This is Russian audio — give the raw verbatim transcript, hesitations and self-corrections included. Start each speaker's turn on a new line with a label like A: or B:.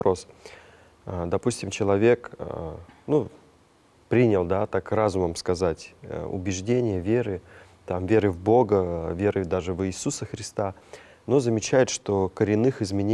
A: вопрос. А, Допустим, человек, а, ну, принял, да, так разумом сказать, э, убеждения, веры, там, веры в Бога, веры даже в Иисуса Христа, но замечает, что коренных изменений